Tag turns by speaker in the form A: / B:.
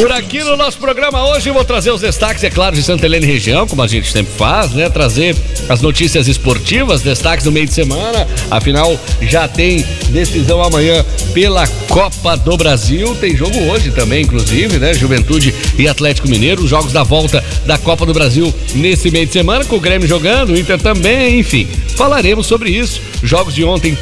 A: Por aqui no nosso programa hoje eu vou trazer os destaques, é claro, de Santa Helena e região, como a gente sempre faz, né? Trazer as notícias esportivas, destaques do meio de semana. Afinal, já tem decisão amanhã pela Copa do Brasil. Tem jogo hoje também, inclusive, né? Juventude e Atlético Mineiro, os jogos da volta da Copa do Brasil nesse meio de semana, com o Grêmio jogando, o Inter também, enfim. Falaremos sobre isso. Jogos de ontem